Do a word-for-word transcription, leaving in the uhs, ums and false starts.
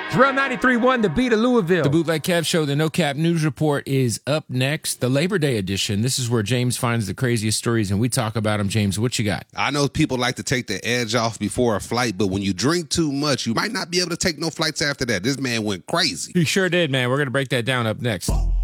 Thrill ninety-three point one, the beat of Louisville. The Bootleg Kev Show, the No Cap News Report is up next. The Labor Day edition. This is where James finds the craziest stories and we talk about them. James, what you got? I know people like to take the edge off before a flight, but when you drink too much, you might not be able to take no flights after that. This man went crazy. He sure did, man. We're going to break that down up next.